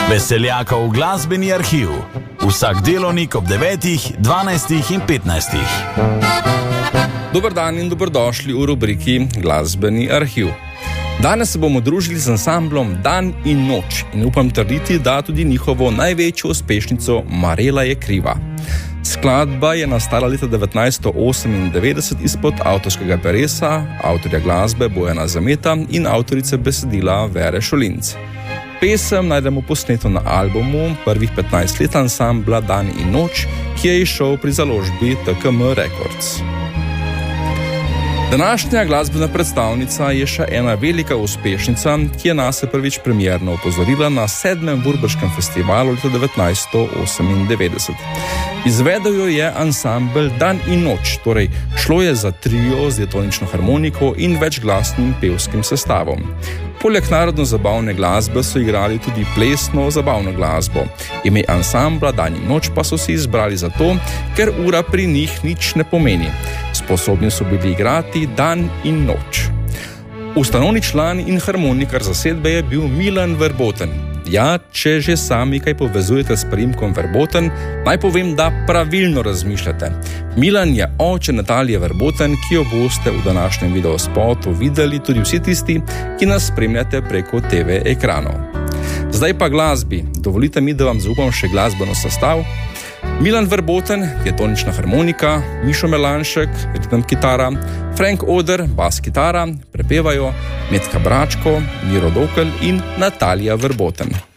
Veseljakov glasbeni arhiv. Vsak delovnik ob 9, 12 in 15. Dober dan in dobrodošli v rubriki Glasbeni arhiv. Danes se bomo družili z ansamblom Dan in noč in upam trditi, da tudi njihovo največjo uspešnico Marela je kriva. Skladba je nastala leta 1998 izpod avtorskega peresa, avtorja glasbe Bojana Zameta in avtorice besedila Vere Šolinc. Pesem najdemo posneto na albumu prvih 15 let ansambla Dan in noč, ki je izšel pri založbi TKM Records. Današnja glasbena predstavnica je še ena velika uspešnica, ki je nase prvič premierno opozorila na 7. Vurberškem festivalu leta 1998. Izvedel jo je ansambel Dan in noč, torej šlo je za trio z diatonično harmoniko in večglasnim pevskim sestavom. Poleg narodno-zabavne glasbe so igrali tudi plesno-zabavno glasbo. Ime ansambla Dan in noč pa so si izbrali zato, ker ura pri njih nič ne pomeni. Sposobni so bili igrati dan in noč. Ustanovni član in harmonikar zasedbe je bil Milan Verboten. Ja, če že sami kaj povezujete s priimkom Verboten, naj povem, da pravilno razmišljate. Milan je oče Natalije Verboten, ki jo boste v današnjem videospotu videli tudi vsi tisti, ki nas spremljate preko TV ekranov. Zdaj pa glasbi. Dovolite mi, da vam zaupam še glasbeno sestav. Milan Verboten, diatonična harmonika, Mišo Melanšek, ritem kitara, Frank Oder, bas kitara, prepevajo Metka Bračko, Miro Dokl in Natalija Verboten.